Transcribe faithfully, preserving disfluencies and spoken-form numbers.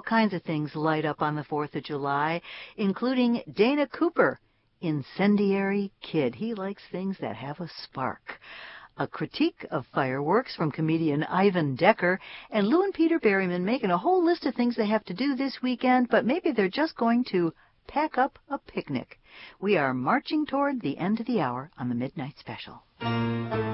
all kinds of things light up on the fourth of July, including Dana Cooper, Incendiary Kid. He likes things that have a spark. A critique of fireworks from comedian Ivan Decker, and Lou and Peter Berryman making a whole list of things they have to do this weekend, but maybe they're just going to pack up a picnic. We are marching toward the end of the hour on the Midnight Special.